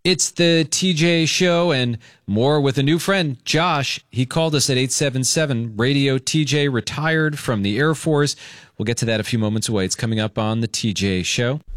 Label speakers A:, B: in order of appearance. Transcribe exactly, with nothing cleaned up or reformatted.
A: It's the T J Show and more with a new friend, Josh. He called us at eight seven seven radio T J, retired from the Air Force. We'll get to that a few moments away. It's coming up on the T J Show.